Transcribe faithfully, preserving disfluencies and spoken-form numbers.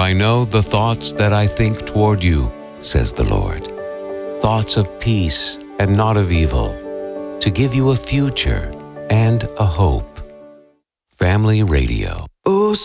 I know the thoughts that I think toward you, says the Lord, thoughts of peace and not of evil, to give you a future and a hope. Family Radio. Oh,